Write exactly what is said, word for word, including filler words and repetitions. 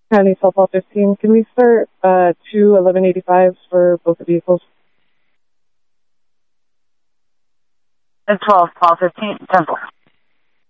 County Cell Paul fifteen. Can we start uh, two eleven eighty-fives for both the vehicles? And twelve, Paul fifteen, Temple.